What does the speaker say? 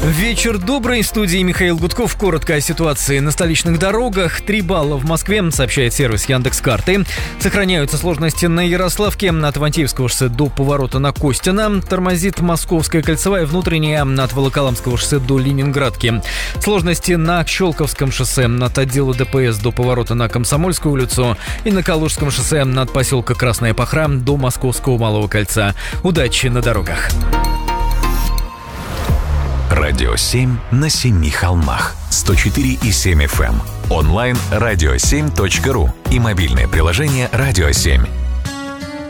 Вечер добрый. В студии Михаил Гудков. Коротко о ситуации на столичных дорогах. 3 балла в Москве, сообщает сервис Яндекс.Карты. Сохраняются сложности на Ярославке от Ивантеевского шоссе до поворота на Костина. Тормозит Московская кольцевая внутренняя от Волоколамского шоссе до Ленинградки. Сложности на Щелковском шоссе от отдела ДПС до поворота на Комсомольскую улицу. И на Калужском шоссе от поселка Красная Пахра до Московского Малого кольца. Удачи на дорогах. Радио 7 на 7 холмах. 104,7 FM. Онлайн радио7.ру и мобильное приложение «Радио 7».